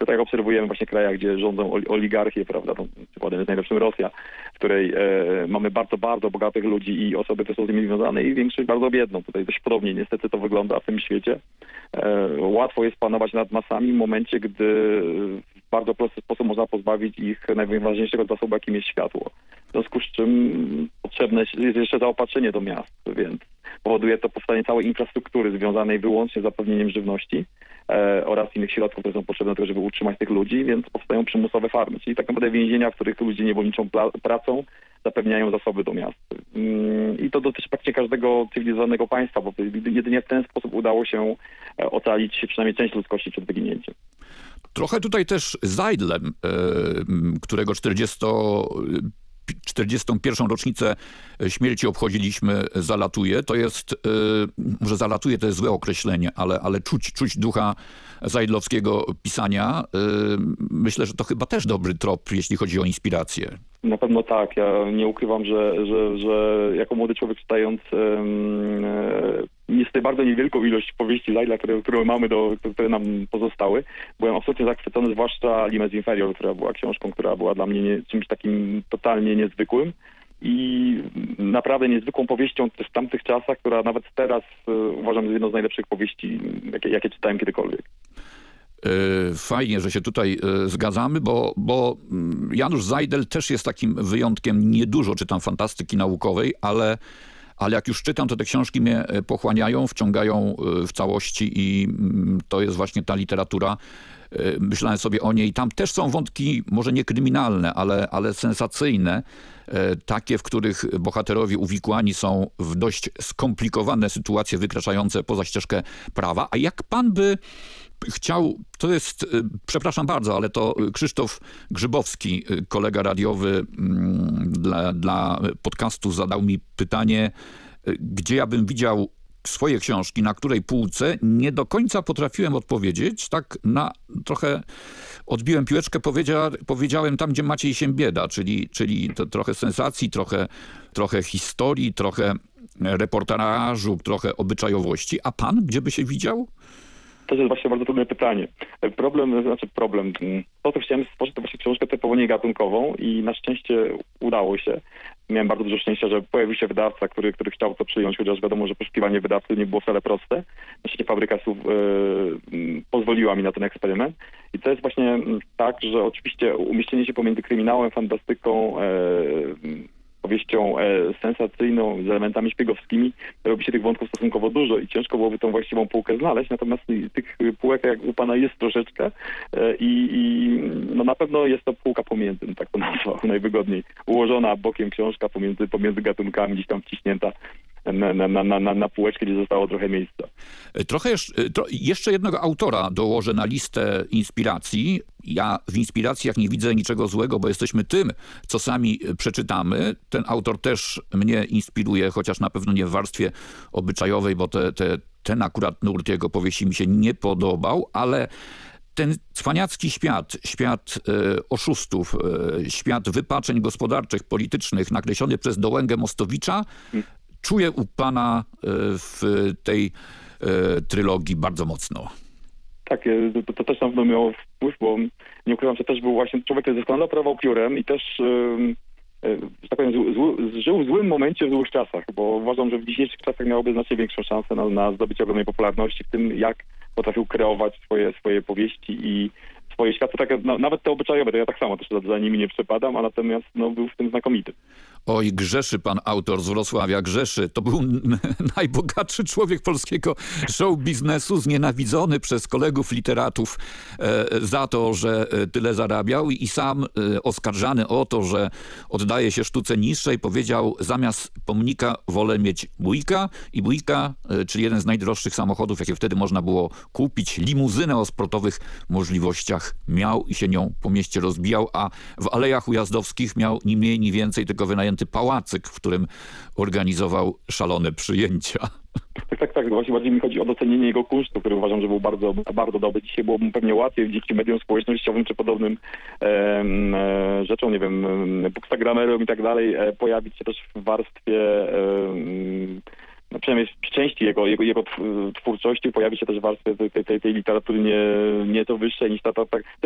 tak jak obserwujemy właśnie w krajach, gdzie rządzą oligarchie, prawda, no, przykładem jest najlepszym Rosja, w której mamy bardzo, bardzo bogatych ludzi i osoby, które są z nimi związane i większość bardzo biedną. Tutaj dość podobnie niestety to wygląda w tym świecie. Łatwo jest panować nad masami w momencie, gdy w bardzo prosty sposób można pozbawić ich najważniejszego zasobu, jakim jest światło. W związku z czym potrzebne jest jeszcze zaopatrzenie do miast, więc powoduje to powstanie całej infrastruktury związanej wyłącznie z zapewnieniem żywności oraz innych środków, które są potrzebne do tego, żeby utrzymać tych ludzi, więc powstają przymusowe farmy, czyli tak naprawdę więzienia, w których ludzie niewolniczą pracą zapewniają zasoby do miast. I to dotyczy praktycznie każdego cywilizowanego państwa, bo jedynie w ten sposób udało się ocalić przynajmniej część ludzkości przed wyginięciem. Trochę tutaj też Zajdlem, którego 41. rocznicę śmierci obchodziliśmy, zalatuje. To jest, może zalatuje to jest złe określenie, ale czuć ducha zajdlowskiego pisania. Myślę, że to chyba też dobry trop, jeśli chodzi o inspirację. Na pewno tak. Ja nie ukrywam, że jako młody człowiek czytając niestety bardzo niewielką ilość powieści Zajdla, które mamy, które nam pozostały, byłem absolutnie zachwycony, zwłaszcza Limes Inferior, która była książką, która była dla mnie czymś takim totalnie niezwykłym i naprawdę niezwykłą powieścią w tamtych czasach, która nawet teraz uważam jest jedną z najlepszych powieści, jakie czytałem kiedykolwiek. Fajnie, że się tutaj zgadzamy, bo Janusz Zajdel też jest takim wyjątkiem. Niedużo czytam fantastyki naukowej, ale jak już czytam, to te książki mnie pochłaniają, wciągają w całości i to jest właśnie ta literatura. Myślałem sobie o niej. Tam też są wątki, może nie kryminalne, ale sensacyjne. Takie, w których bohaterowie uwikłani są w dość skomplikowane sytuacje wykraczające poza ścieżkę prawa. A jak pan by chciał, to jest, przepraszam bardzo, ale to Krzysztof Grzybowski, kolega radiowy dla podcastu, zadał mi pytanie, gdzie ja bym widział swoje książki, na której półce. Nie do końca potrafiłem odpowiedzieć. Tak trochę odbiłem piłeczkę, powiedziałem tam, gdzie Maciej Siembieda, czyli to trochę sensacji, trochę historii, trochę reportażu, trochę obyczajowości. A pan gdzie by się widział? To jest właśnie bardzo trudne pytanie. Problem. To, co chciałem stworzyć, to właśnie książkę typowo niegatunkową i na szczęście udało się. Miałem bardzo dużo szczęścia, że pojawił się wydawca, który chciał to przyjąć, chociaż wiadomo, że poszukiwanie wydawcy nie było wcale proste. Na szczęście Fabryka Słów pozwoliła mi na ten eksperyment. I to jest właśnie tak, że oczywiście umieścienie się pomiędzy kryminałem, fantastyką, powieścią sensacyjną, z elementami szpiegowskimi, robi się tych wątków stosunkowo dużo i ciężko byłoby tą właściwą półkę znaleźć, natomiast tych półek jak u pana jest troszeczkę i no na pewno jest to półka pomiędzy, tak to nazwał, najwygodniej. Ułożona bokiem książka pomiędzy gatunkami, gdzieś tam wciśnięta na półeczkę, gdzie zostało trochę miejsca. Jeszcze jednego autora dołożę na listę inspiracji. Ja w inspiracjach nie widzę niczego złego, bo jesteśmy tym, co sami przeczytamy. Ten autor też mnie inspiruje, chociaż na pewno nie w warstwie obyczajowej, bo ten akurat nurt jego powieści mi się nie podobał, ale ten cwaniacki świat oszustów, świat wypaczeń gospodarczych, politycznych, nakreślony przez Dołęgę Mostowicza, czuję u pana w tej trylogii bardzo mocno. Tak, to też na pewno miało wpływ, bo nie ukrywam, że też był właśnie człowiek, który doskonale operował piórem i też, że tak powiem, żył w złym momencie, w złych czasach, bo uważam, że w dzisiejszych czasach miałoby znacznie większą szansę na zdobycie ogromnej popularności w tym, jak potrafił kreować swoje powieści i swoje światy, tak, nawet te obyczajowe, to ja tak samo też za nimi nie przepadam, a natomiast był w tym znakomity. Oj, grzeszy pan autor z Wrocławia, grzeszy. To był najbogatszy człowiek polskiego show biznesu, znienawidzony przez kolegów literatów za to, że tyle zarabiał i sam oskarżany o to, że oddaje się sztuce niższej, powiedział: zamiast pomnika wolę mieć bójka i bójka, czyli jeden z najdroższych samochodów, jakie wtedy można było kupić, limuzynę o sportowych możliwościach miał i się nią po mieście rozbijał, a w Alejach Ujazdowskich miał ni mniej, ni więcej, tylko wynajęty pałacyk, w którym organizował szalone przyjęcia. Tak. Właśnie bardziej mi chodzi o docenienie jego kunsztu, który uważam, że był bardzo, bardzo dobry. Dzisiaj byłoby mu pewnie łatwiej dzięki mediom społecznościowym czy podobnym rzeczom, nie wiem, bookstagramerom i tak dalej, pojawić się też w warstwie przynajmniej w części jego twórczości pojawi się też w warstwie tej literatury nieco wyższej niż ta